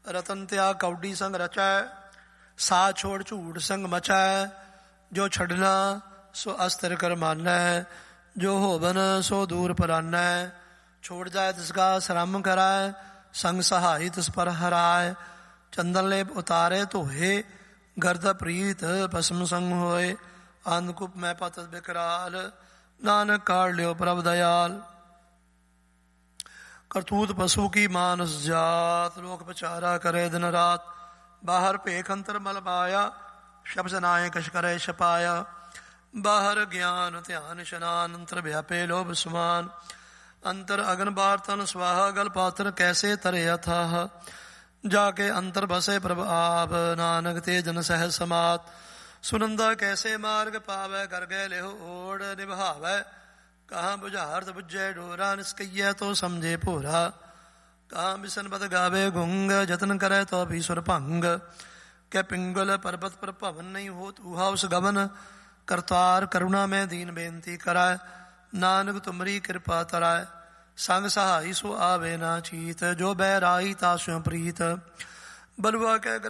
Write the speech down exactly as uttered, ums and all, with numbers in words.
रतन त्याग कौडी संग रचै, सा छोड़ झूठ संग मचै। जो छड़ना सो अस्तर कर मानै, जो होवन सो दूर परानै। छोड़ जाए तिसका श्रम कराए, संग सहाई तिस पर हराए। चंदन लेप उतारे धोए, गर्द प्रीत भस्म संग होए। अंधकूप में पत बिकराल, नानक काढ़ लियो प्रभ दयाल। करतूत पशु की मानस जात, लोक पचारा करे दिन रात। बाहर भेख अंतर मल माया, शब्द नाय कश करे छपाया। बाहर ज्ञान ध्यान शनान, अंतर व्यापे लोभ समान। अंतर अगन बार तन स्वाहा, गल पात्र कैसे तरे अथाह। जाके अंतर बसे प्रभ आप, नानक ते जन सह समात। सुनंदा कैसे मार्ग पावै, कर गए लेहो ओढ़ निभावै। कहाँ बुझारत बुझे डोरा, निस्कैया तो समझे भोरा। कहाँ बिसन बद गावे गुंग, जतन करे तो भी सुर भंग। कै पिंगल पर्वत पर भवन, नहीं होत ऊहा उस गवन। करतार करुणा में दीन बेनती कराए, नानक तुमरी कृपा तराए। संग सहाई सो आवे ना चीत, जो बैराई तास्यों प्रीत। बलुआ कै